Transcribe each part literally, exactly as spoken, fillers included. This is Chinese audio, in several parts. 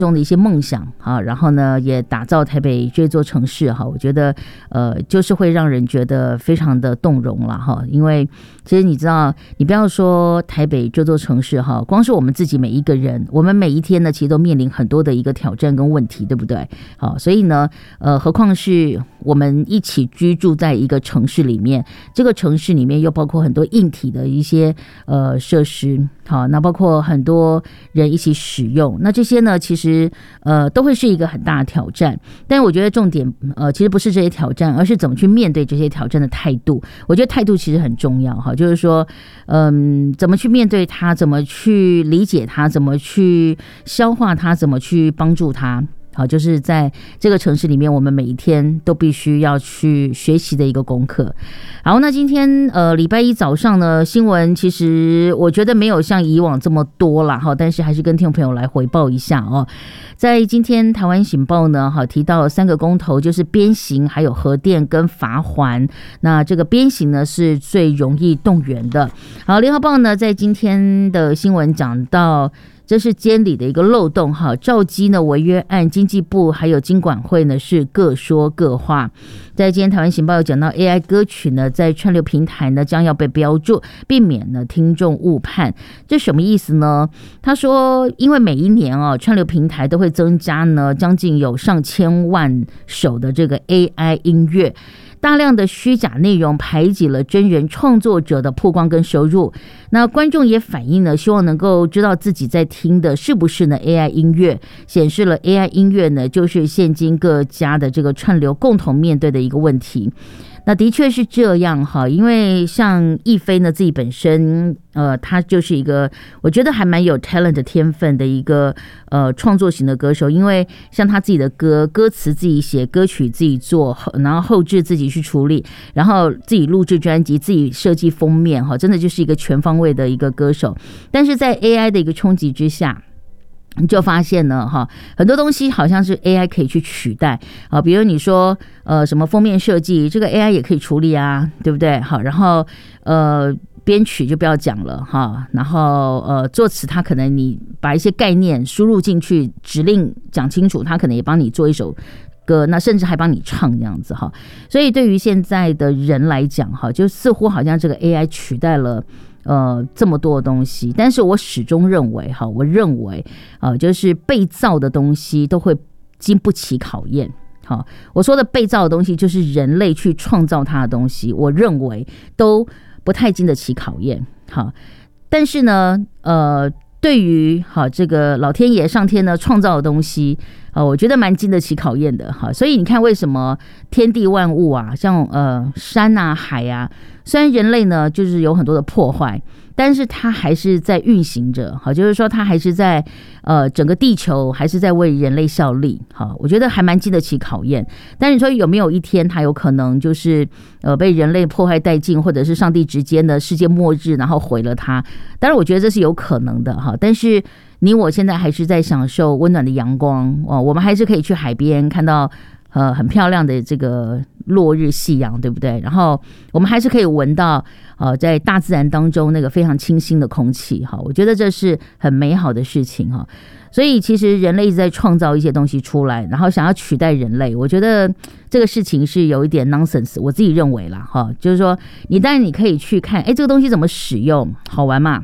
中的一些梦想啊，然后呢，也打造台北这座城市哈，我觉得呃，就是会让人觉得非常的动容了哈。因为其实你知道，你不要说台北这座城市哈，光是我们自己每一个人，我们每一天呢，其实都面临很多的一个挑战跟问题，对不对？好，所以呢，呃，何况是我们一起居住在一个城市里面，这个城市里面又包括很多硬体的一些呃设施，好，那包括很多人一起使用，那这些呢，其实呃都会是一个很大的挑战。但是我觉得重点呃其实不是这些挑战，而是怎么去面对这些挑战的态度。我觉得态度其实很重要哈，就是说，嗯，怎么去面对它，怎么去理解它，怎么去消化它，怎么去帮助它。好，就是在这个城市里面，我们每一天都必须要去学习的一个功课。好，那今天呃礼拜一早上呢，新闻其实我觉得没有像以往这么多啦，哈，但是还是跟听众朋友来回报一下哦。在今天台湾醒报呢，好提到三个公投，就是鞭刑、还有核电跟罚锾。那这个鞭刑呢是最容易动员的。好，联合报呢在今天的新闻讲到，这是监理的一个漏洞哈，兆基呢违约案，经济部还有金管会呢是各说各话。在今天台湾醒报有讲到 A I 歌曲呢在串流平台呢将要被标注，避免呢听众误判。这什么意思呢？他说，因为每一年哦串流平台都会增加呢将近有上千万首的这个 A I 音乐。大量的虚假内容排挤了真人创作者的曝光跟收入，那观众也反映了希望能够知道自己在听的是不是呢 A I 音乐，显示了 A I 音乐呢就是现今各家的这个串流共同面对的一个问题。那的确是这样哈，因为像亦菲呢自己本身呃，他就是一个我觉得还蛮有 talent 的天分的一个呃创作型的歌手，因为像他自己的歌歌词自己写，歌曲自己做，然后后制自己去处理，然后自己录制专辑，自己设计封面哈，真的就是一个全方位的一个歌手。但是在 A I 的一个冲击之下，你就发现呢，哈，很多东西好像是 A I 可以去取代啊，比如你说呃什么封面设计，这个 A I 也可以处理啊，对不对？好，然后呃编曲就不要讲了哈，然后呃作词它可能你把一些概念输入进去，指令讲清楚，它可能也帮你做一首歌，那甚至还帮你唱这样子哈。所以对于现在的人来讲哈，就似乎好像这个 A I 取代了呃，这么多的东西，但是我始终认为哈，我认为呃，就是被造的东西都会经不起考验。好，我说的被造的东西就是人类去创造它的东西，我认为都不太经得起考验。好，但是呢，呃，对于好这个老天爷上天呢创造的东西，呃，我觉得蛮经得起考验的哈。所以你看，为什么天地万物啊，像呃山啊海啊，虽然人类呢就是有很多的破坏，但是它还是在运行着，好，就是说它还是在呃整个地球还是在为人类效力，好，我觉得还蛮经得起考验。但是你说有没有一天它有可能就是呃被人类破坏殆尽，或者是上帝直接的世界末日，然后毁了它？当然，我觉得这是有可能的哈。但是你我现在还是在享受温暖的阳光哦，我们还是可以去海边看到呃很漂亮的这个落日夕阳，对不对？然后我们还是可以闻到呃在大自然当中那个非常清新的空气哈，我觉得这是很美好的事情哈。所以其实人类一直在创造一些东西出来，然后想要取代人类，我觉得这个事情是有一点 nonsense， 我自己认为啦哈，就是说你当然你可以去看，哎，这个东西怎么使用，好玩嘛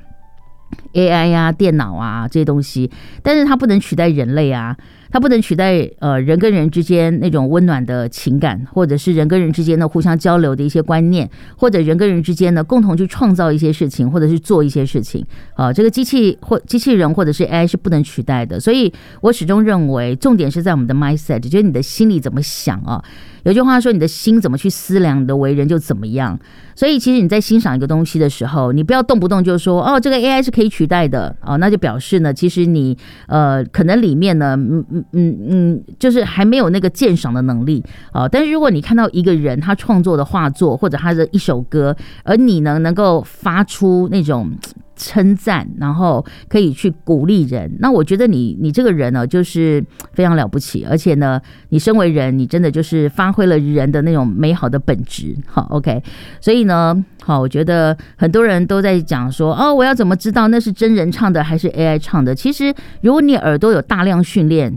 ？A I 啊，电脑啊这些东西，但是它不能取代人类啊，它不能取代呃人跟人之间那种温暖的情感，或者是人跟人之间的互相交流的一些观念，或者人跟人之间呢共同去创造一些事情，或者是做一些事情啊、呃，这个机器或机器人或者是 A I 是不能取代的。所以我始终认为，重点是在我们的 mindset， 就是你的心里怎么想啊。有句话说，你的心怎么去思量，你的为人就怎么样。所以其实你在欣赏一个东西的时候，你不要动不动就说哦，这个 A I 是可以取代的哦，那就表示呢，其实你呃可能里面呢，嗯嗯嗯嗯，就是还没有那个鉴赏的能力哦。但是如果你看到一个人他创作的画作或者他的一首歌，而你呢能够发出那种称赞，然后可以去鼓励人。那我觉得你你这个人呢，就是非常了不起，而且呢，你身为人，你真的就是发挥了人的那种美好的本质。好 ，OK， 所以呢，好，我觉得很多人都在讲说，哦，我要怎么知道那是真人唱的还是 A I 唱的？其实，如果你耳朵有大量训练，